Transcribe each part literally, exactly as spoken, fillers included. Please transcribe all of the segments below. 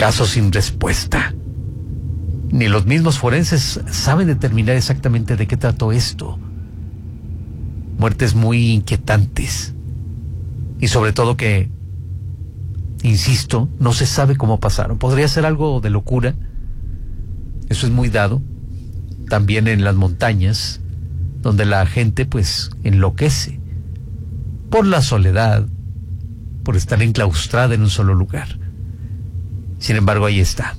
caso sin respuesta. Ni los mismos forenses saben determinar exactamente de qué trató esto. Muertes muy inquietantes. Y sobre todo que, insisto, no se sabe cómo pasaron. Podría ser algo de locura. Eso es muy dado. También en las montañas, donde la gente pues enloquece. Por la soledad, por estar enclaustrada en un solo lugar. Sin embargo, ahí está.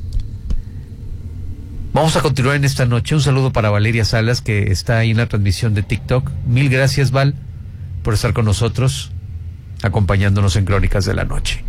Vamos a continuar en esta noche. Un saludo para Valeria Salas, que está ahí en la transmisión de TikTok. Mil gracias, Val, por estar con nosotros, acompañándonos en Crónicas de la Noche.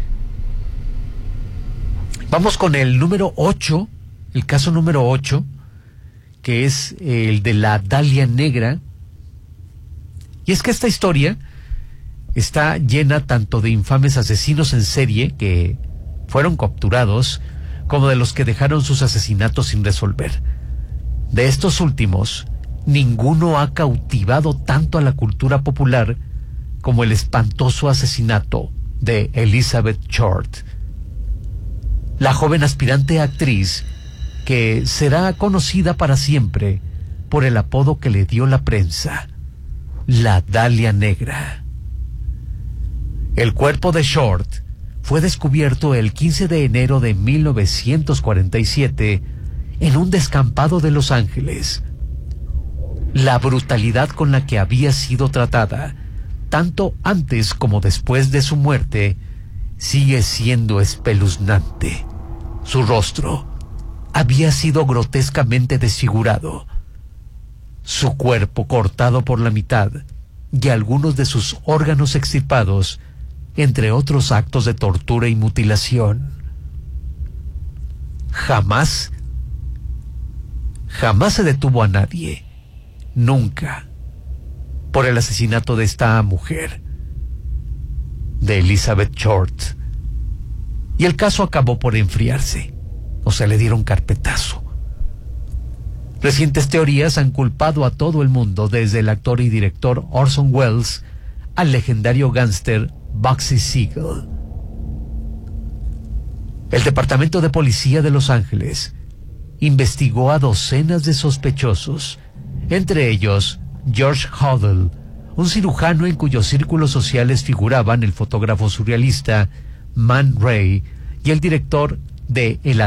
Vamos con el número ocho, el caso número ocho, que es el de la Dalia Negra. Y es que esta historia está llena tanto de infames asesinos en serie que fueron capturados, como de los que dejaron sus asesinatos sin resolver. De estos últimos, ninguno ha cautivado tanto a la cultura popular como el espantoso asesinato de Elizabeth Short, la joven aspirante actriz que será conocida para siempre por el apodo que le dio la prensa, la Dalia Negra. El cuerpo de Short fue descubierto el quince de enero de mil novecientos cuarenta y siete en un descampado de Los Ángeles. La brutalidad con la que había sido tratada, tanto antes como después de su muerte, sigue siendo espeluznante. Su rostro había sido grotescamente desfigurado, su cuerpo cortado por la mitad y algunos de sus órganos extirpados, entre otros actos de tortura y mutilación. Jamás, jamás se detuvo a nadie, nunca, por el asesinato de esta mujer, de Elizabeth Short. Y el caso acabó por enfriarse, o se le dieron carpetazo. Recientes teorías han culpado a todo el mundo, desde el actor y director Orson Welles al legendario gángster Bugsy Siegel. El Departamento de Policía de Los Ángeles investigó a docenas de sospechosos, entre ellos George Hodel, un cirujano en cuyos círculos sociales figuraban el fotógrafo surrealista Man Ray y el director de El